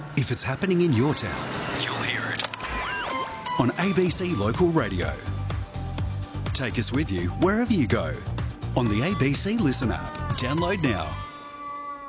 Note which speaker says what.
Speaker 1: If it's happening in your town, you'll hear it on ABC Local Radio. Take us with you wherever you go on the ABC Listen app. Download now.